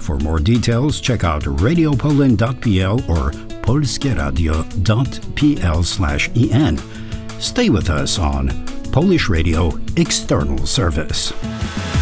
For more details, check out radiopoland.pl or polskieradio.pl/en. Stay with us on Polish Radio External Service.